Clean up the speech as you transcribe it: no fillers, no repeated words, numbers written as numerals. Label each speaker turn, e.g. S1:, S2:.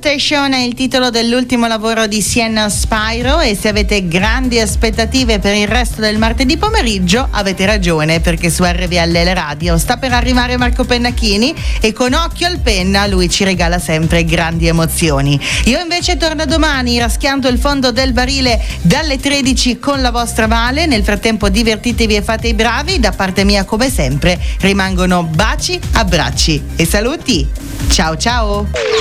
S1: Expectation è il titolo dell'ultimo lavoro di Sienna Spyro, e se avete grandi aspettative per il resto del martedì pomeriggio avete ragione, perché su RVL Radio sta per arrivare Marco Pennacchini e con occhio al penna lui ci regala sempre grandi emozioni. Io invece torno domani raschiando il fondo del barile dalle 13 con la vostra Vale. Nel frattempo divertitevi e fate i bravi. Da parte mia come sempre rimangono baci, abbracci e saluti. Ciao ciao.